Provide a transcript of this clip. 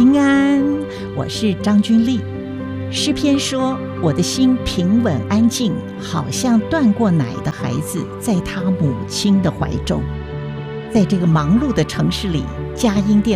平安，我是张君丽。诗篇说，我的心平稳安静，好像断过奶的孩子在他母亲的怀中。在这个忙碌的城市里，佳音电